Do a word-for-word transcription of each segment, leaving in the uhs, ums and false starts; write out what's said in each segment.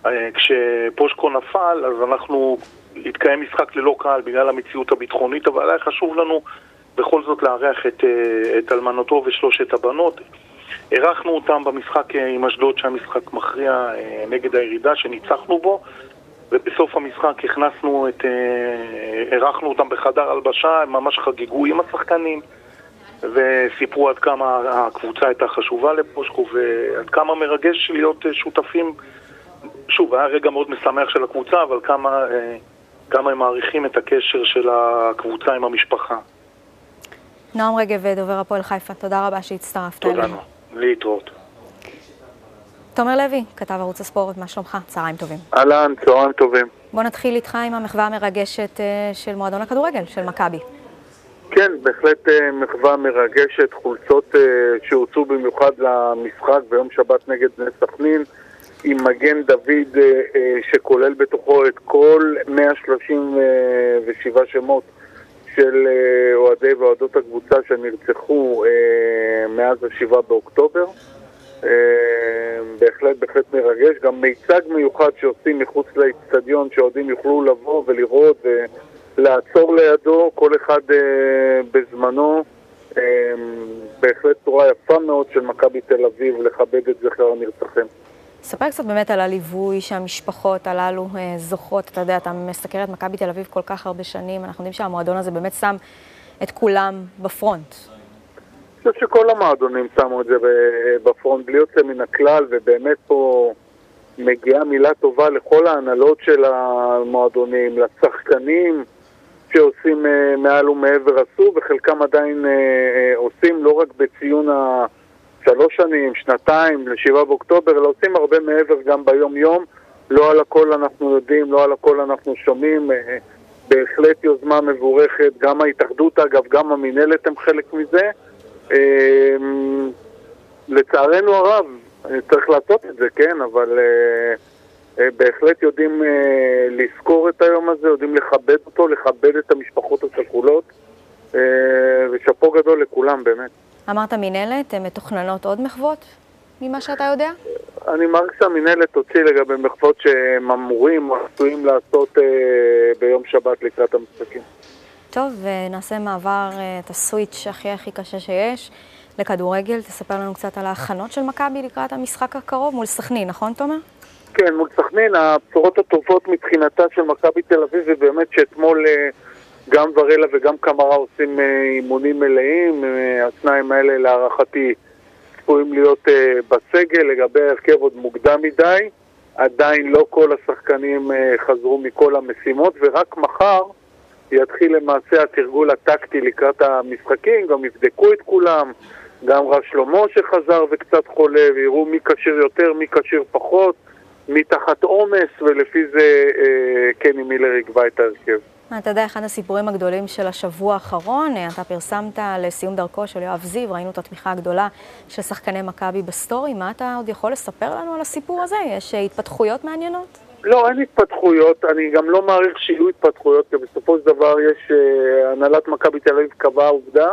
כשפושקו נפל, אז אנחנו התקיים משחק ללא קהל בגלל המציאות הביטחונית, אבל היה חשוב לנו בכל זאת לארח את, את אלמנתו ושלושת הבנות. ערכנו אותם במשחק עם אשדוד, שהמשחק מכריע נגד הירידה שניצחנו בו, ובסוף המשחק הכנסנו את, ערכנו אותם בחדר הלבשה, הם ממש חגיגו עם השחקנים, וסיפרו עד כמה הקבוצה הייתה חשובה לפושקו, ועד כמה מרגש להיות שותפים. שוב, היה רגע מאוד משמח של הקבוצה, אבל כמה, כמה הם מעריכים את הקשר של הקבוצה עם המשפחה. נועם רגב, דובר הפועל חיפה, תודה רבה שהצטרפת. תודה, נועם. להתראות. תומר לוי, כתב ערוץ הספורט, מה שלומך? צהריים טובים. אהלן, צהריים טובים. בוא נתחיל איתך עם המחווה המרגשת של מועדון הכדורגל, של מכבי. כן, בהחלט מחווה מרגשת, חולצות שהוצאו במיוחד למשחק ביום שבת נגד בני סכנין, עם מגן דוד שכולל בתוכו את כל מאה שלושים ושבעה שמות של אוהדי ואוהדות הקבוצה שנרצחו מאז השבעה באוקטובר. בהחלט, בהחלט מרגש. גם מיצג מיוחד שעושים מחוץ לאצטדיון, שאוהדים יוכלו לבוא ולראות ולעצור לידו, כל אחד בזמנו. בהחלט צורה יפה מאוד של מכבי תל אביב לכבד את זכר הנרצחים. ספר קצת באמת על הליווי שהמשפחות הללו זוכרות. אתה יודע, אתה מסקר את מכבי תל אביב כל כך הרבה שנים, אנחנו יודעים שהמועדון הזה באמת שם את כולם בפרונט. אני חושב שכל המועדונים שמו את זה בפרונט, בלי יוצא מן הכלל, ובאמת פה מגיעה מילה טובה לכל ההנהלות של המועדונים, לשחקנים שעושים מעל ומעבר עשו, וחלקם עדיין עושים לא רק בציון ה... שלוש שנים, שנתיים, לשבעה באוקטובר, אלא עושים הרבה מעבר גם ביום יום. לא על הכל אנחנו יודעים, לא על הכל אנחנו שומעים. בהחלט יוזמה מבורכת, גם ההתאחדות אגב, גם המנהלת הם חלק מזה. לצערנו הרב, צריך לעשות את זה, כן, אבל בהחלט יודעים לזכור את היום הזה, יודעים לכבד אותו, לכבד את המשפחות השכולות, ושאפו גדול לכולם באמת. אמרת מנהלת, הן מתוכננות עוד מחוות ממה שאתה יודע? אני מעריך שהמנהלת תוציא לגבי מחוות שהם אמורים או עשויים לעשות אה, ביום שבת לקראת המשחקים. טוב, ונעשה מעבר אה, את הסוויץ' הכי הכי קשה שיש לכדורגל. תספר לנו קצת על ההכנות של מכבי לקראת המשחק הקרוב מול סכנין, נכון תומר? כן, מול סכנין. הבשורות הטובות מבחינתה של מכבי תל אביב זה באמת שאתמול... אה, גם ורלה וגם קמרה עושים אימונים מלאים. השניים האלה להערכתי צפויים להיות בסגל. לגבי הרכב עוד מוקדם מדי, עדיין לא כל השחקנים חזרו מכל המשימות, ורק מחר יתחיל למעשה התרגול הטקטי לקראת המשחקים. גם יבדקו את כולם, גם רב שלמה שחזר וקצת חולה, ויראו מי קשיר יותר, מי קשיר פחות, מי תחת עומס, ולפי זה קני מילר יקבע את ההרכב. אתה יודע, אחד הסיפורים הגדולים של השבוע האחרון, אתה פרסמת לסיום דרכו של יואב זיו, ראינו את התמיכה הגדולה של שחקני מכבי בסטורי. מה אתה עוד יכול לספר לנו על הסיפור הזה? יש התפתחויות מעניינות? לא, אין התפתחויות. אני גם לא מעריך שיהיו התפתחויות, כי בסופו של דבר יש הנהלת מכבי תל אביב קבעה עובדה.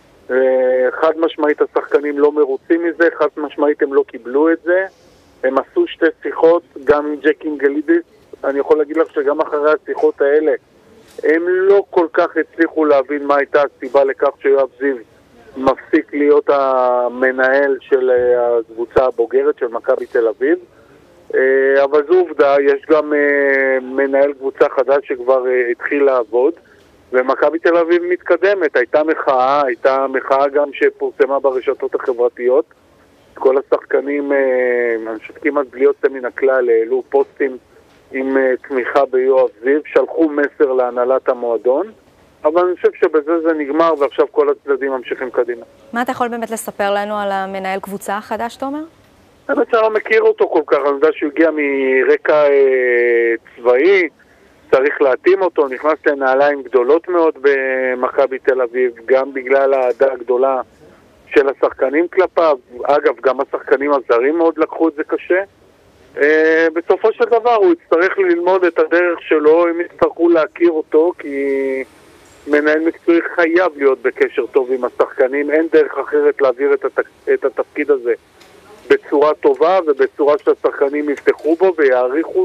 חד משמעית השחקנים לא מרוצים מזה, חד משמעית הם לא קיבלו את זה. הם עשו שתי שיחות, גם עם ג'ק אינגלידיס. אני יכול להגיד לך שגם אחרי השיחות האלה, הם לא כל כך הצליחו להבין מה הייתה הסיבה לכך שיואב זיו מפסיק להיות המנהל של הקבוצה הבוגרת של מכבי תל אביב. אבל זו עובדה, יש גם מנהל קבוצה חדש שכבר התחיל לעבוד, ומכבי תל אביב מתקדמת. הייתה מחאה, הייתה מחאה גם שפורסמה ברשתות החברתיות. כל השחקנים, אני חושב כמעט בלי יוצא מן הכלל, העלו פוסטים עם תמיכה ביואב זיו, שלחו מסר להנהלת המועדון, אבל אני חושב שבזה זה נגמר, ועכשיו כל הצדדים ממשיכים קדימה. מה אתה יכול באמת לספר לנו על המנהל קבוצה החדש, תומר? אני באמת לא מכיר אותו כל כך, אני יודע שהוא הגיע מרקע אה, צבאי, צריך להתאים אותו, נכנס לנעליים גדולות מאוד במכבי תל אביב, גם בגלל העדה הגדולה של השחקנים כלפיו. אגב, גם השחקנים הזרים מאוד לקחו את זה קשה. Uh, בסופו של דבר הוא יצטרך ללמוד את הדרך שלו, הם יצטרכו להכיר אותו, כי מנהל מקצועי חייב להיות בקשר טוב עם השחקנים. אין דרך אחרת להעביר את, התק... את התפקיד הזה בצורה טובה ובצורה שהשחקנים יפתחו בו ויעריכו